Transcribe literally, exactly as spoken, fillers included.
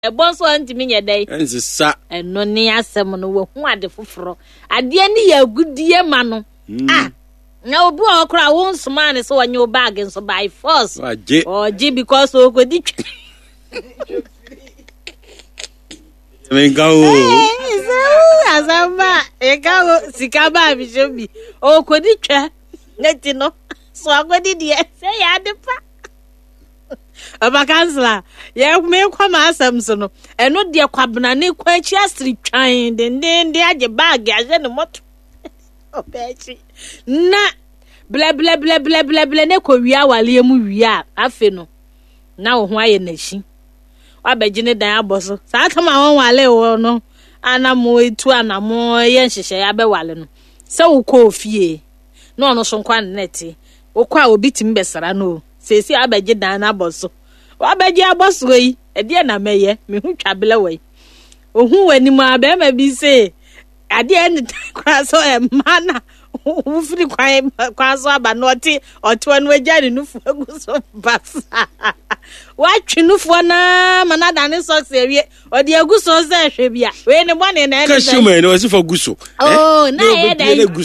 Ebo so antimi nye dai. Ensisa. Eno ne asem no wo hu ade foforo. Ade ne ya gudie ma no. Ah. Na obi okra wo nsoma ne so wanye bag nso by force. Oje. Oje because o ko di. Mengawo. Eh, so azamba e gawo sikaba bi jobi. O ko di twa. Neti no. So agodi die. Say ya de pa. Aba kansla ye me kwa ma asem so no eno de kwabna ne kwa chi asiri twan de de de age bag age ne moto obechi na ble ble ble ble ble ble ne ko wi awale mu wi a afe no na wo ho aye na chi wa beji ne dan aboso sa atama won wale wo no ana mo etu ana mo ye nhihye ya be wale no se wo ko ofie no ono so nkwa neti wo kwa obi tim besara no sesi abeji dan na boso wa beji aboso yi e de na meye me hu twabele we ohun wani mu abema bi se ade en kwa so e mana wo firi kwa kwa so aba no oti oto no agya ne nufu aguso basa wa twinufo na mana dan so se wie odi aguso se hwe bia we ne bone na e Kashuma no si for guso oh na e dai